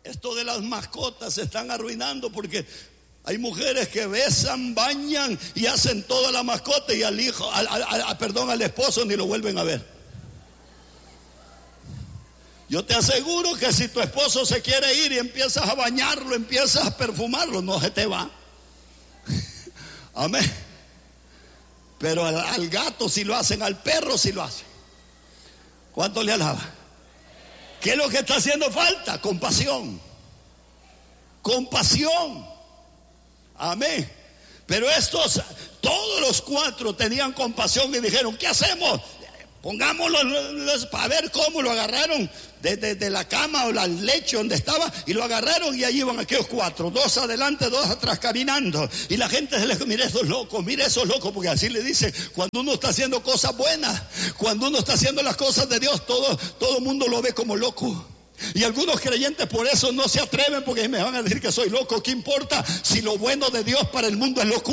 Esto de las mascotas se están arruinando porque hay mujeres que besan, bañan y hacen toda la mascota y al hijo, al esposo ni lo vuelven a ver. Yo te aseguro que si tu esposo se quiere ir y empiezas a bañarlo, empiezas a perfumarlo, no se te va. Amén. Pero al gato sí lo hacen, al perro sí lo hacen. ¿Cuánto le alaba? ¿Qué es lo que está haciendo falta? Compasión. Compasión. Amén. Pero todos los cuatro tenían compasión y dijeron, ¿qué hacemos? Pongámoslo para ver cómo lo agarraron de la cama o el lecho donde estaba, y lo agarraron y allí iban aquellos cuatro, dos adelante, dos atrás caminando, y la gente se les dijo, mire esos locos, porque así le dicen cuando uno está haciendo cosas buenas, cuando uno está haciendo las cosas de Dios, todo el mundo lo ve como loco. Y algunos creyentes por eso no se atreven, porque me van a decir que soy loco. ¿Qué importa si lo bueno de Dios para el mundo es locura?